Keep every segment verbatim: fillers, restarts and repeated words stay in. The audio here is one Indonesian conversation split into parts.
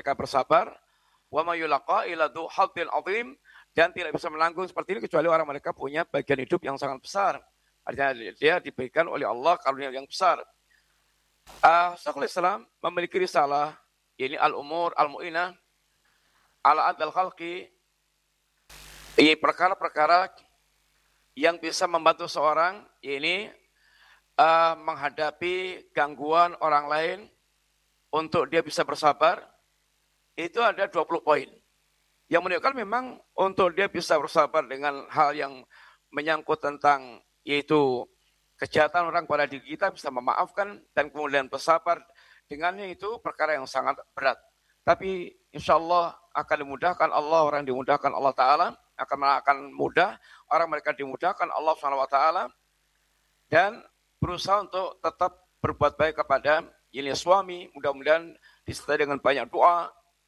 mereka bersabar. Wa may yulaqa illa dzu haddin 'adzim, dan tidak bisa menanggung seperti ini kecuali orang mereka punya bagian hidup yang sangat besar. Artinya dia diberikan oleh Allah karunia yang besar. Uh, Syekhul Islam memiliki risalah ini Al-Umur Al-Mu'inah ala Adl Khalqi, ini perkara-perkara yang bisa membantu seorang ini uh, menghadapi gangguan orang lain untuk dia bisa bersabar. Itu ada dua puluh poin yang menunjukkan memang untuk dia bisa bersabar dengan hal yang menyangkut tentang yaitu kejahatan orang pada diri kita, bisa memaafkan dan kemudian bersabar dengannya, itu perkara yang sangat berat. Tapi insya Allah akan dimudahkan Allah, orang dimudahkan Allah Ta'ala, akan akan mudah, orang mereka dimudahkan Allah Subhanahu Wa Ta'ala, dan berusaha untuk tetap berbuat baik kepada ini suami, mudah-mudahan disertai dengan banyak doa,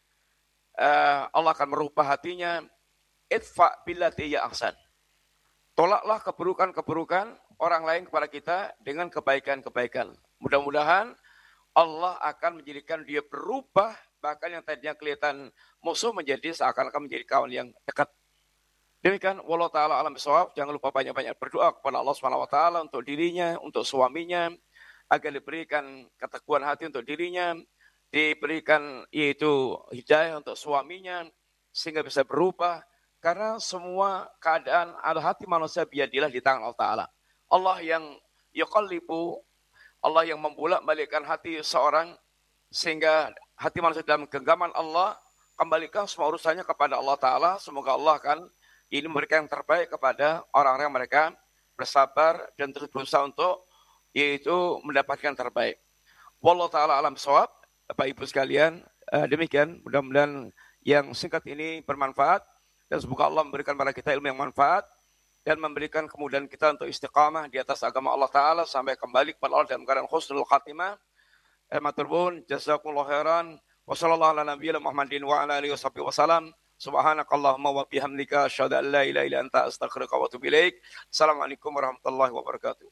uh, Allah akan merubah hatinya. Idfa billati ya ahsan. Tolaklah keburukan-keburukan orang lain kepada kita dengan kebaikan-kebaikan. Mudah-mudahan Allah akan menjadikan dia berubah, bahkan yang tadinya kelihatan musuh menjadi seakan-akan menjadi kawan yang dekat. Demikian, wallahu ta'ala alam bisawab. Jangan lupa banyak-banyak berdoa kepada Allah Subhanahu wa taala untuk dirinya, untuk suaminya, agar diberikan keteguhan hati untuk dirinya, diberikan yaitu hidayah untuk suaminya, sehingga bisa berubah. Karena semua keadaan ada hati manusia biadilah di tangan Allah Ta'ala. Allah yang yuqallibu, Allah yang membolak-balikkan hati seorang, sehingga hati manusia dalam genggaman Allah, kembalikan semua urusannya kepada Allah Ta'ala. Semoga Allah akan ini memberikan yang terbaik kepada orang-orang mereka bersabar dan terus berusaha untuk yaitu mendapatkan yang terbaik. Wallahu ta'ala alam shawab. Bapak Ibu sekalian, demikian mudah-mudahan yang singkat ini bermanfaat, dan semoga Allah memberikan kepada kita ilmu yang manfaat dan memberikan kemudahan kita untuk istiqamah di atas agama Allah Ta'ala sampai kembali kepada Allah dalam keadaan husnul khatimah. Matur nuwun, jazakumullahu khairan. Wa sallallahu ala nabiyina Muhammadin wa ala alihi wasallam. Subhanakallahumma wa bihamdika asyhadu an la ilaha illa anta astaghfiruka wa atubu ilaik. Assalamualaikum warahmatullahi wabarakatuh.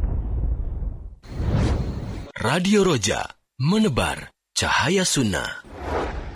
Radio Roja, menebar cahaya sunnah.